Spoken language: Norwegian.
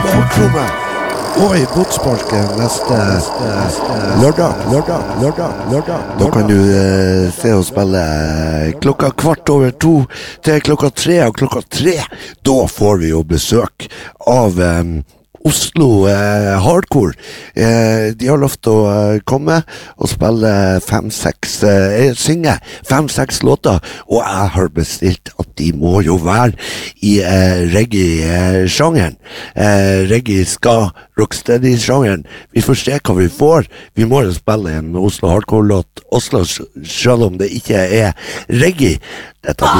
bakrommet og i Botsparken neste lørdag. Da kan du se og spille klokka 2:15 til klokka 3, og klokka 3 da får vi jo besøk av Oslo Hardcore. De har lov til å komme og spille 5-6 synge 5-6 låter, og jeg har bestilt at de må jo være i reggae-sjangeren, reggae, ska, rocksteady-sjangeren. Vi får se hva vi får. Vi må jo spille en Oslo Hardcore-låt Oslo, selv om det ikke er reggae. Dette blir